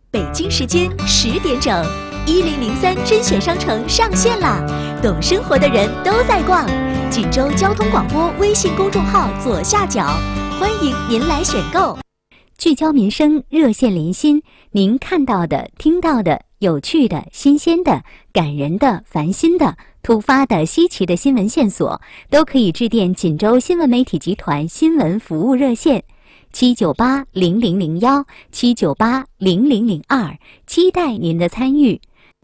北京时间10点整，1003甄选商城上线啦！懂生活的人都在逛。锦州交通广播微信公众号左下角，欢迎您来选购。聚焦民生，热线连心，您看到的、听到的、有趣的、新鲜的、感人的、烦心的、突发的、稀奇的新闻线索，都可以致电锦州新闻媒体集团新闻服务热线7980001 7980002，期待您的参与。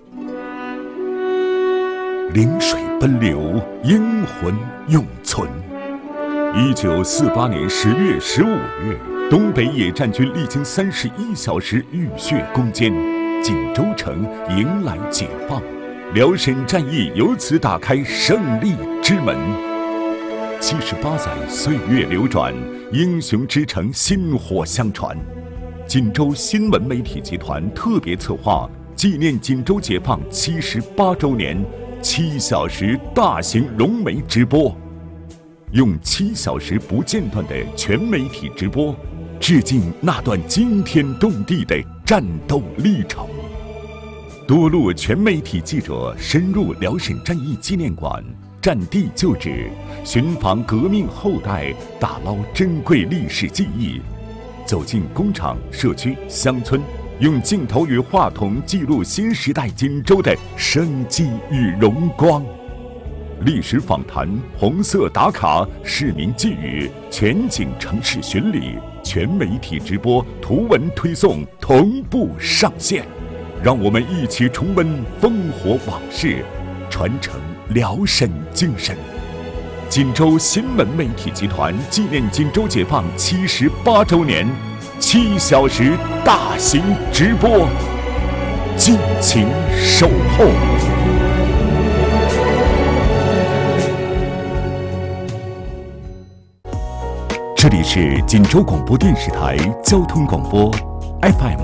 临水奔流，英魂永存。1948年10月15日，东北野战军历经31小时浴血攻坚，锦州城迎来解放，辽沈战役由此打开胜利之门。78载岁月流转，英雄之城薪火相传。锦州新闻媒体集团特别策划纪念锦州解放78周年7小时大型融媒直播，用7小时不间断的全媒体直播，致敬那段惊天动地的战斗历程。多路全媒体记者深入辽沈战役纪念馆，战地旧址，寻访革命后代，打捞珍贵历史记忆，走进工厂、社区、乡村，用镜头与话筒记录新时代锦州的生机与荣光。历史访谈、红色打卡、市民寄语、全景城市巡礼、全媒体直播、图文推送同步上线，让我们一起重温烽火往事，传承辽沈精神。锦州新闻媒体集团纪念锦州解放78周年7小时大型直播，敬请守候。这里是锦州广播电视台交通广播 FM